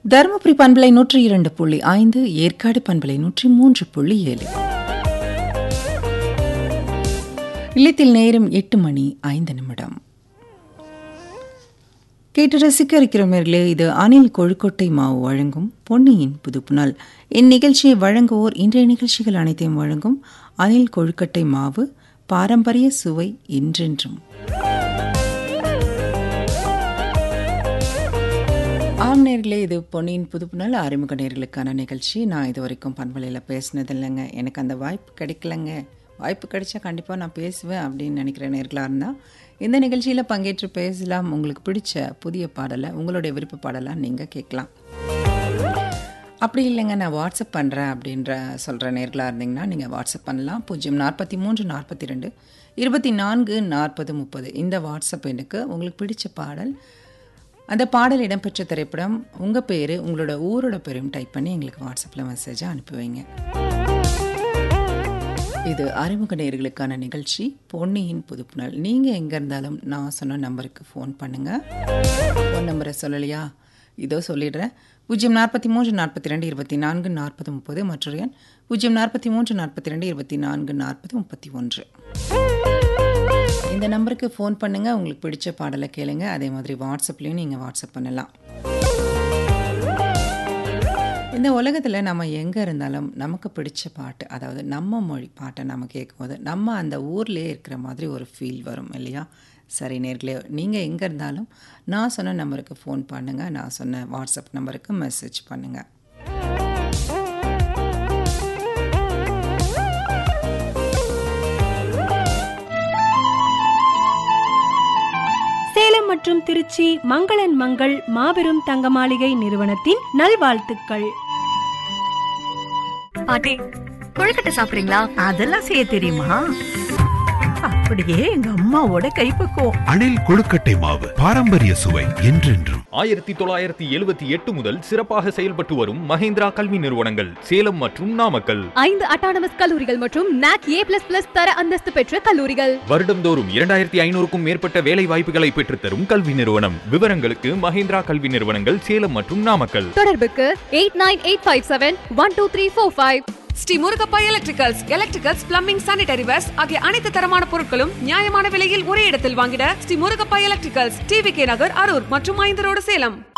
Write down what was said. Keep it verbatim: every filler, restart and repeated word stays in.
தருமபுரி பண்பலை நூற்றி இரண்டு புள்ளி ஐந்து, ஏற்காடு பண்பலை நூற்றி மூன்று புள்ளி ஏழு. இல்லத்தில் நேரம் எட்டு மணி ஐந்து நிமிடம். கேட்டு ரசிக்க இருக்கிறவர்களே, இது அணில் கொழுக்கட்டை மாவு வழங்கும் பொன்னியின் புதுப்புநாள். இந்நிகழ்ச்சியை வழங்குவோர் இன்றைய நிகழ்ச்சிகள் அனைத்தையும் வழங்கும் அணில் கொழுக்கட்டை மாவு, பாரம்பரிய சுவை என்றென்றும். ஆம் நேர்களே, இது பொன்னியின் புதுப்புநாள் அறிமுக நேர்களுக்கான நிகழ்ச்சி. நான் இது வரைக்கும் பண்பலையில் பேசினது இல்லைங்க, எனக்கு அந்த வாய்ப்பு கிடைக்கலங்க. வாய்ப்பு கிடைச்சா கண்டிப்பாக நான் பேசுவேன் அப்படின்னு நினைக்கிற நேர்களாக இருந்தால் இந்த நிகழ்ச்சியில் பங்கேற்று பேசலாம். உங்களுக்கு பிடிச்ச புதிய பாடலை, உங்களுடைய விருப்ப பாடலாக நீங்கள் கேட்கலாம். அப்படி இல்லைங்க, நான் வாட்ஸ்அப் பண்ணுறேன் அப்படின்ற சொல்கிற நேர்களாக இருந்தீங்கன்னா நீங்கள் வாட்ஸ்அப் பண்ணலாம். பூஜ்ஜியம் நாற்பத்தி மூன்று நாற்பத்தி ரெண்டு இருபத்தி நான்கு நாற்பது முப்பது இந்த வாட்ஸ்அப் எண்ணுக்கு உங்களுக்கு பிடிச்ச பாடல், அந்த பாடல் இடம்பெற்ற திரைப்படம், உங்கள் பேர், உங்களோட ஊரோட பேரும் டைப் பண்ணி எங்களுக்கு வாட்ஸ்அப்பில் மெசேஜாக அனுப்புவீங்க. இது அறிமுக நேயர்களுக்கான நிகழ்ச்சி பொன்னியின் புதுப்புநாள். நீங்கள் எங்கே இருந்தாலும் நான் சொன்ன நம்பருக்கு ஃபோன் பண்ணுங்கள். ஃபோன் நம்பரை சொல்லலையா? இதோ சொல்லிடுறேன். பூஜ்ஜியம் நாற்பத்தி மூன்று நாற்பத்தி ரெண்டு இருபத்தி நான்கு நாற்பது முப்பது, மற்றொரு எண் பூஜ்ஜியம் நாற்பத்தி மூன்று நாற்பத்தி ரெண்டு இருபத்தி நான்கு நாற்பது முப்பத்தி ஒன்று. இந்த நம்பருக்கு ஃபோன் பண்ணுங்கள், உங்களுக்கு பிடிச்ச பாடலை கேளுங்க. அதே மாதிரி வாட்ஸ்அப்லேயும் நீங்கள் வாட்ஸ்அப் பண்ணலாம். இந்த உலகத்தில் நம்ம எங்கே இருந்தாலும் நமக்கு பிடிச்ச பாட்டு, அதாவது நம்ம மொழி பாட்டை நம்ம கேட்கும்போது நம்ம அந்த ஊர்லேயே இருக்கிற மாதிரி ஒரு ஃபீல் வரும் இல்லையா? சரி நேர்களே, நீங்கள் எங்கே இருந்தாலும் நான் சொன்ன நம்பருக்கு ஃபோன் பண்ணுங்கள், நான் சொன்ன வாட்ஸ்அப் நம்பருக்கு மெசேஜ் பண்ணுங்கள். சேலம் மற்றும் திருச்சி மங்களன் மங்கள் மாபெரும் தங்க மாளிகை நிறுவனத்தின் நல்வாழ்த்துக்கள். பாட்டி, கொழுக்கட்டை சாப்பிடுறீங்களா? அதெல்லாம் செய்ய தெரியுமா? அப்படியே எங்க அம்மாவோட கைப்பக்குவம். அணில் கொழுக்கட்டை மாவு, பாரம்பரிய சுவை என்றென்றும். ஆயிரத்தி தொள்ளாயிரத்தி எழுபத்தி எட்டு முதல் சிறப்பாக செயல்பட்டு வரும் மஹேந்திரா கல்வி நிறுவனங்கள் சேலம் மற்றும் நாமக்கல். ஐந்து அட்டானமஸ் கல்லூரிகள் மற்றும் நாக் ஏ பிளஸ் பிளஸ் தர அந்தஸ்து பெற்ற கல்லூரிகள். வருடந்தோறும் இரண்டாயிரத்தி ஐநூறுக்கும் மேற்பட்ட வேலை வாய்ப்புகளை பெற்றுத்தரும் கல்வி நிறுவனம். விவரங்களுக்கு மஹேந்திரா கல்வி நிறுவனங்கள் சேலம் மற்றும் நாமக்கல். தொடர்புக்கு eight nine eight five seven one two three four five. Sri Murugappa electricals, electricals, plumbing, sanitary verse ஆகிய அனைத்து தரமான பொருட்களும் நியாயமான விலையில் ஒரே இடத்தில் வாங்கிட Sri Murugappa electricals, TV K நகர், அரூர் மற்றும் ஐந்து ரோடு, சேலம்.